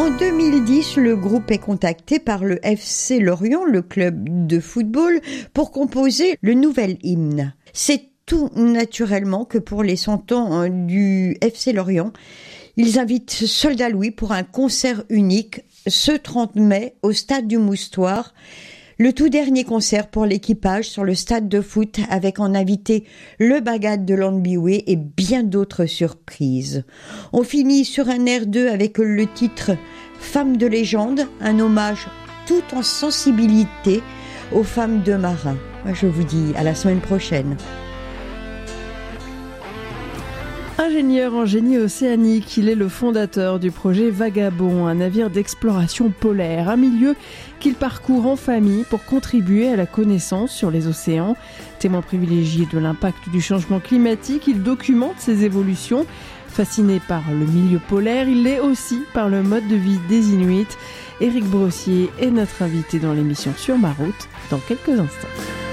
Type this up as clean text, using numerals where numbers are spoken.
En 2010, le groupe est contacté par le FC Lorient, le club de football, pour composer le nouvel hymne. C'est tout naturellement que pour les 100 ans du FC Lorient, ils invitent Soldat Louis pour un concert unique ce 30 mai au stade du Moustoir. Le tout dernier concert pour l'équipage sur le stade de foot avec en invité le Bagad de Landbioué et bien d'autres surprises. On finit sur un air 2 avec le titre Femme de légende, un hommage tout en sensibilité aux femmes de marins. Je vous dis à la semaine prochaine. Ingénieur en génie océanique, il est le fondateur du projet Vagabond, un navire d'exploration polaire, un milieu qu'il parcourt en famille pour contribuer à la connaissance sur les océans. Témoin privilégié de l'impact du changement climatique, il documente ses évolutions. Fasciné par le milieu polaire, il l'est aussi par le mode de vie des Inuits. Éric Brossier est notre invité dans l'émission Sur ma route dans quelques instants.